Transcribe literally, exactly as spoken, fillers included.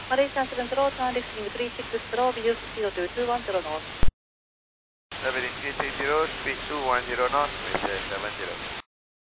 Malaysia seven zero, turn listening three six zero, reduce speed to two one zero knots. Leveling three six zero, speed two one zero knots, Malaysia seven zero.